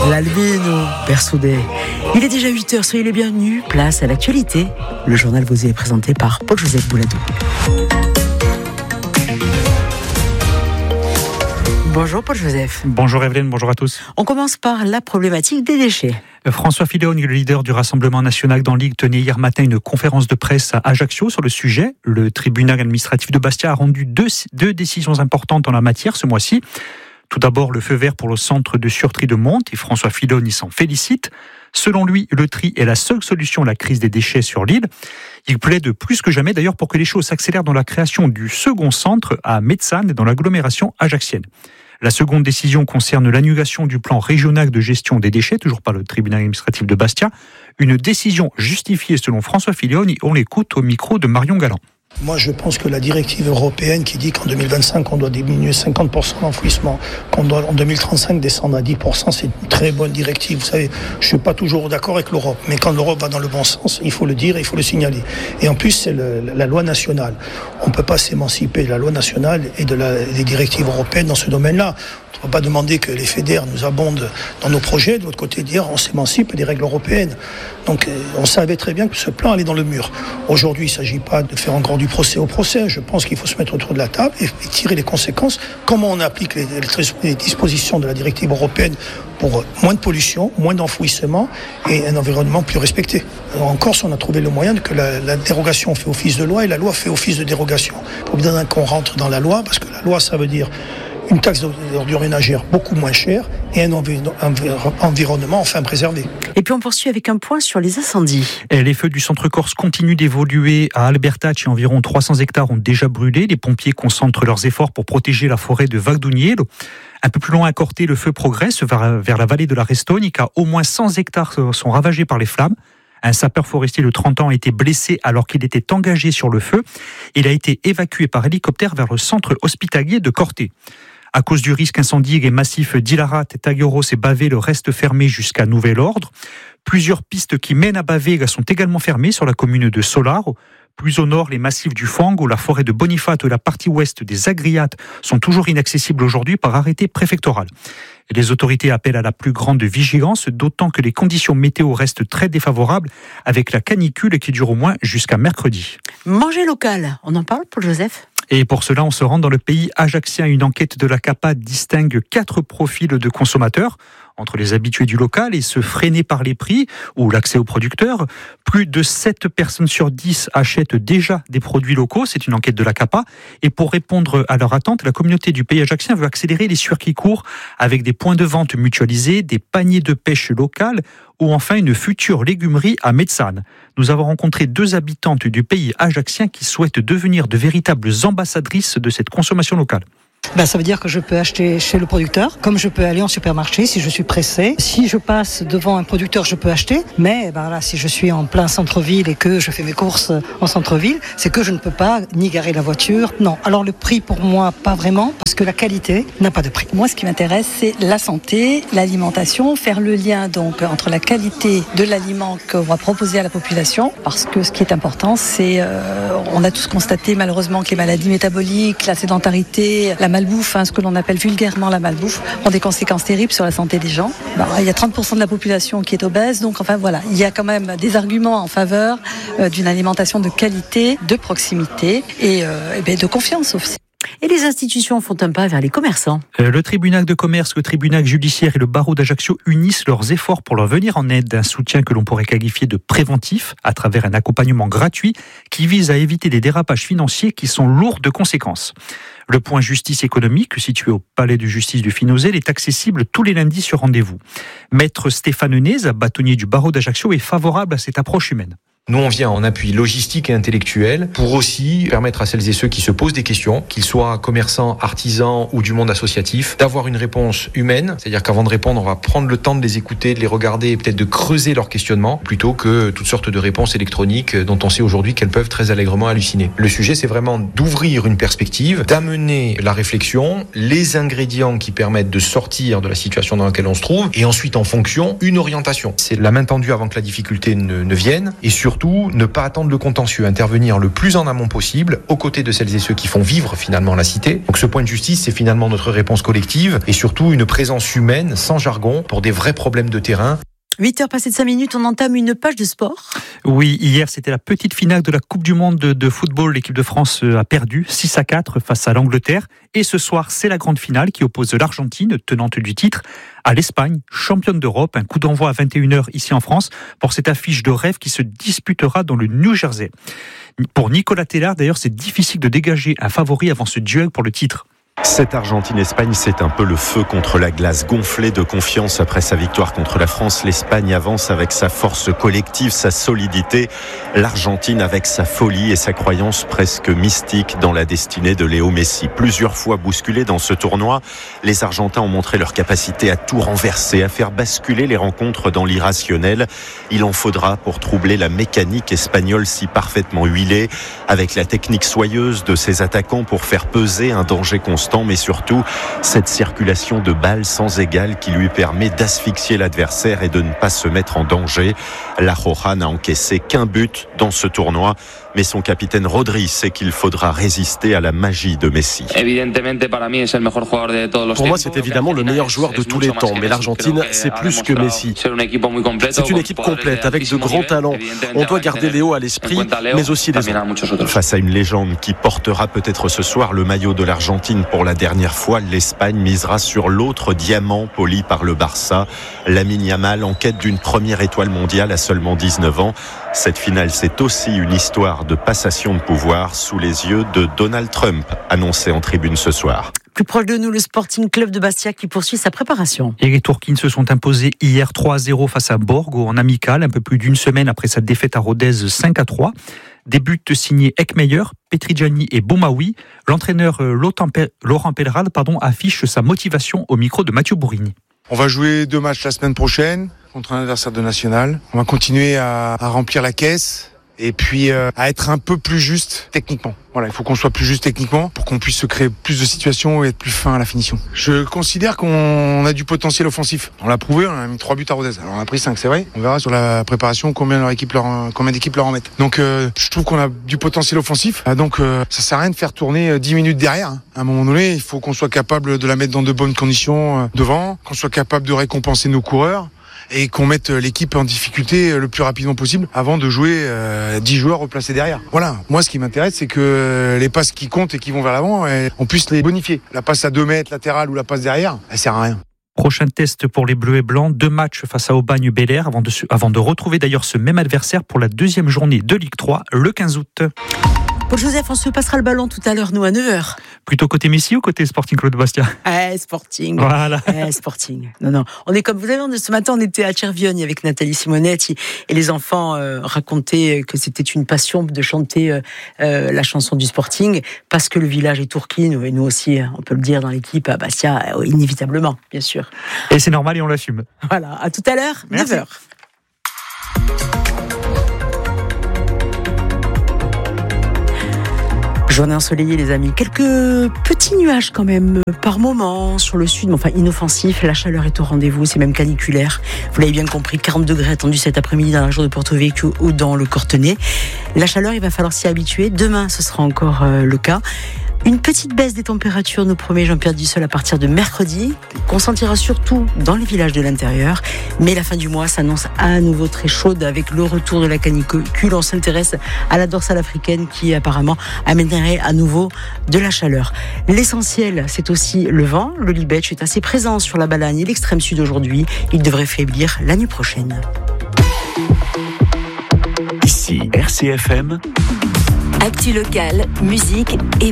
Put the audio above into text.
L'Albino Bersoudet. Il est déjà 8h, soyez les bienvenus. Place à l'actualité. Le journal vous est présenté par Paul-Joseph Bouladou. Bonjour Paul-Joseph. Bonjour Evelyne, bonjour à tous. On commence par la problématique des déchets. François Fillon, le leader du Rassemblement national dans l'Igue, tenait hier matin une conférence de presse à Ajaccio sur le sujet. Le tribunal administratif de Bastia a rendu deux décisions importantes en la matière ce mois-ci. Tout d'abord, le feu vert pour le centre de surtri de Monte, et François Fillon y s'en félicite. Selon lui, le tri est la seule solution à la crise des déchets sur l'île. Il plaide plus que jamais d'ailleurs pour que les choses s'accélèrent dans la création du second centre à Mezzane, dans l'agglomération ajaxienne. La seconde décision concerne l'annulation du plan régional de gestion des déchets, toujours par le tribunal administratif de Bastia. Une décision justifiée selon François Fillon, on l'écoute au micro de Marion Galland. Moi, je pense que la directive européenne qui dit qu'en 2025, on doit diminuer 50% l'enfouissement, qu'on doit en 2035 descendre à 10%, c'est une très bonne directive. Vous savez, je ne suis pas toujours d'accord avec l'Europe, mais quand l'Europe va dans le bon sens, il faut le dire, il faut le signaler. Et en plus, c'est la loi nationale. On ne peut pas s'émanciper de la loi nationale et des directives européennes dans ce domaine-là. On ne peut pas demander que les fédères nous abondent dans nos projets, de l'autre côté dire on s'émancipe des règles européennes. Donc on savait très bien que ce plan allait dans le mur. Aujourd'hui, il ne s'agit pas de faire encore du procès au procès. Je pense qu'il faut se mettre autour de la table et tirer les conséquences. Comment on applique les dispositions de la directive européenne pour moins de pollution, moins d'enfouissement et un environnement plus respecté. Alors, en Corse, on a trouvé le moyen que la dérogation fait office de loi et la loi fait office de dérogation. Il faut bien qu'on rentre dans la loi parce que la loi, ça veut dire une taxe d'ordures ménagères beaucoup moins chère et un environnement enfin préservé. Et puis on poursuit avec un point sur les incendies. Les feux du centre Corse continuent d'évoluer. À Albertach, environ 300 hectares ont déjà brûlé. Les pompiers concentrent leurs efforts pour protéger la forêt de Vagduniello. Un peu plus loin à Corté, le feu progresse vers la vallée de la Restonica. Au moins 100 hectares sont ravagés par les flammes. Un sapeur forestier de 30 ans a été blessé alors qu'il était engagé sur le feu. Il a été évacué par hélicoptère vers le centre hospitalier de Corté. À cause du risque incendie, les massifs d'Ilarat, Tagueros et Bavega restent fermés jusqu'à nouvel ordre. Plusieurs pistes qui mènent à Bavega sont également fermées sur la commune de Solaro. Plus au nord, les massifs du Fango, la forêt de Bonifato et la partie ouest des Agriates sont toujours inaccessibles aujourd'hui par arrêté préfectoral. Les autorités appellent à la plus grande vigilance, d'autant que les conditions météo restent très défavorables avec la canicule qui dure au moins jusqu'à mercredi. Manger local, on en parle, Paul-Joseph ? Et pour cela, on se rend dans le pays ajaxien. Une enquête de la CAPA distingue 4 profils de consommateurs entre les habitués du local et ceux freinés par les prix ou l'accès aux producteurs. Plus de 7 personnes sur 10 achètent déjà des produits locaux. C'est une enquête de la CAPA. Et pour répondre à leur attente, la communauté du pays ajaxien veut accélérer les circuits courts avec des points de vente mutualisés, des paniers de pêche locales ou enfin une future légumerie à Mezzane. Nous avons rencontré 2 habitantes du pays ajaxien qui souhaitent devenir de véritables ambassadrices de cette consommation locale. Ça veut dire que je peux acheter chez le producteur, comme je peux aller en supermarché si je suis pressé. Si je passe devant un producteur, je peux acheter. Mais si je suis en plein centre-ville et que je fais mes courses en centre-ville, c'est que je ne peux pas ni garer la voiture. Non. Alors le prix pour moi, pas vraiment, parce que la qualité n'a pas de prix. Moi, ce qui m'intéresse, c'est la santé, l'alimentation, faire le lien donc entre la qualité de l'aliment qu'on va proposer à la population. Parce que ce qui est important, c'est, on a tous constaté malheureusement que les maladies métaboliques, la sédentarité, la malbouffe, ce que l'on appelle vulgairement la malbouffe, ont des conséquences terribles sur la santé des gens. Il y a 30% de la population qui est obèse, donc il y a quand même des arguments en faveur d'une alimentation de qualité, de proximité et de confiance aussi. Et les institutions font un pas vers les commerçants. Le tribunal de commerce, le tribunal judiciaire et le barreau d'Ajaccio unissent leurs efforts pour leur venir en aide. Un soutien que l'on pourrait qualifier de préventif à travers un accompagnement gratuit qui vise à éviter des dérapages financiers qui sont lourds de conséquences. Le point justice économique, situé au palais de justice du Finauzet, est accessible tous les lundis sur rendez-vous. Maître Stéphane Nez, bâtonnier du barreau d'Ajaccio, est favorable à cette approche humaine. Nous, on vient en appui logistique et intellectuel pour aussi permettre à celles et ceux qui se posent des questions, qu'ils soient commerçants, artisans ou du monde associatif, d'avoir une réponse humaine. C'est-à-dire qu'avant de répondre, on va prendre le temps de les écouter, de les regarder et peut-être de creuser leurs questionnements plutôt que toutes sortes de réponses électroniques dont on sait aujourd'hui qu'elles peuvent très allègrement halluciner. Le sujet, c'est vraiment d'ouvrir une perspective, d'amener la réflexion, les ingrédients qui permettent de sortir de la situation dans laquelle on se trouve et ensuite, en fonction, une orientation. C'est la main tendue avant que la difficulté ne vienne et surtout surtout ne pas attendre le contentieux, intervenir le plus en amont possible aux côtés de celles et ceux qui font vivre finalement la cité. Donc ce point de justice, c'est finalement notre réponse collective et surtout une présence humaine sans jargon pour des vrais problèmes de terrain. 8h passées de 5 minutes, on entame une page de sport. Oui, hier c'était la petite finale de la Coupe du Monde de football. L'équipe de France a perdu 6-4 face à l'Angleterre. Et ce soir, c'est la grande finale qui oppose l'Argentine, tenante du titre, à l'Espagne, championne d'Europe. Un coup d'envoi à 21h ici en France pour cette affiche de rêve qui se disputera dans le New Jersey. Pour Nicolas Tellard, d'ailleurs, c'est difficile de dégager un favori avant ce duel pour le titre. Cette Argentine-Espagne, c'est un peu le feu contre la glace. Gonflé de confiance après sa victoire contre la France, l'Espagne avance avec sa force collective, sa solidité. L'Argentine avec sa folie et sa croyance presque mystique dans la destinée de Léo Messi. Plusieurs fois bousculés dans ce tournoi, les Argentins ont montré leur capacité à tout renverser, à faire basculer les rencontres dans l'irrationnel. Il en faudra pour troubler la mécanique espagnole si parfaitement huilée, avec la technique soyeuse de ses attaquants pour faire peser un danger constant, mais surtout cette circulation de balles sans égale qui lui permet d'asphyxier l'adversaire et de ne pas se mettre en danger. La Roja n'a encaissé qu'un but dans ce tournoi, mais son capitaine Rodri sait qu'il faudra résister à la magie de Messi. Pour moi, c'est évidemment le meilleur joueur de tous les temps, mais l'Argentine, c'est plus que Messi. C'est une équipe complète, avec de grands talents. On doit garder Léo à l'esprit, mais aussi les autres. Face à une légende qui portera peut-être ce soir le maillot de l'Argentine pour la dernière fois, l'Espagne misera sur l'autre diamant poli par le Barça. Lamine Yamal en quête d'une première étoile mondiale à seulement 19 ans. Cette finale, c'est aussi une histoire de passation de pouvoir sous les yeux de Donald Trump, annoncé en tribune ce soir. Plus proche de nous, le Sporting Club de Bastia qui poursuit sa préparation. Et les Tourquines se sont imposés hier 3-0 face à Borgo en amical, un peu plus d'une semaine après sa défaite à Rodez 5-3. Des buts signés Ekmeyer, Petrigiani et Boumaoui. L'entraîneur Laurent Pellerade affiche sa motivation au micro de Mathieu Bourigny. On va jouer 2 matchs la semaine prochaine contre un adversaire de national. On va continuer à remplir la caisse et puis à être un peu plus juste techniquement. Voilà, il faut qu'on soit plus juste techniquement pour qu'on puisse se créer plus de situations et être plus fin à la finition. Je considère qu'on a du potentiel offensif. On l'a prouvé, on a mis 3 buts à Rodez. Alors on a pris 5, c'est vrai. On verra sur la préparation combien d'équipes leur en mettent. Donc je trouve qu'on a du potentiel offensif. Donc ça sert à rien de faire tourner 10 minutes derrière. À un moment donné, il faut qu'on soit capable de la mettre dans de bonnes conditions devant, qu'on soit capable de récompenser nos coureurs et qu'on mette l'équipe en difficulté le plus rapidement possible avant de jouer 10 joueurs replacés derrière. Voilà, moi ce qui m'intéresse, c'est que les passes qui comptent et qui vont vers l'avant, on puisse les bonifier. La passe à 2 mètres latérale ou la passe derrière, elle sert à rien. Prochain test pour les Bleus et Blancs, 2 matchs face à Aubagne-Bel-Air avant de retrouver d'ailleurs ce même adversaire pour la 2e journée de Ligue 3 le 15 août. Paul Joseph, on se passera le ballon tout à l'heure, nous, à 9h. Plutôt côté Messi ou côté Sporting Club de Bastia ? Sporting. Voilà. Sporting. Non. On est comme vous savez, ce matin, on était à Cerviogne avec Nathalie Simonetti et les enfants racontaient que c'était une passion de chanter la chanson du Sporting parce que le village est tourquine et nous aussi, on peut le dire dans l'équipe à Bastia, inévitablement, bien sûr. Et c'est normal et on l'assume. Voilà. À tout à l'heure, 9h. Journée ensoleillée, les amis. Quelques petits nuages quand même par moment sur le sud, mais enfin inoffensif. La chaleur est au rendez-vous, c'est même caniculaire. Vous l'avez bien compris, 40 degrés attendus cet après-midi dans la région de Porto Vecchio ou dans le Cortenay. La chaleur, il va falloir s'y habituer. Demain, ce sera encore le cas. Une petite baisse des températures, nous promet Jean-Pierre Dussol, à partir de mercredi, qu'on sentira surtout dans les villages de l'intérieur. Mais la fin du mois s'annonce à nouveau très chaude avec le retour de la canicule. On s'intéresse à la dorsale africaine qui apparemment amènerait à nouveau de la chaleur. L'essentiel, c'est aussi le vent. Le Libetch est assez présent sur la Balagne et l'extrême sud aujourd'hui. Il devrait faiblir la nuit prochaine. Ici RCFM. Actu locale, musique et